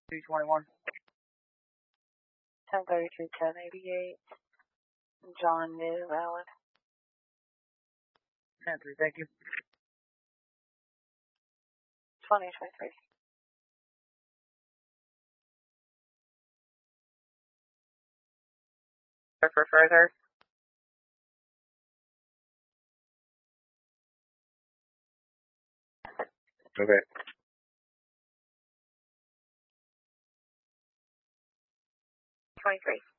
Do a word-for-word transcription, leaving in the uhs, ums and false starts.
two twenty-one. ten thirty-two, ten eighty-eight. John is valid. ten three, thank you. twenty twenty-three. For further. Okay. twenty-three.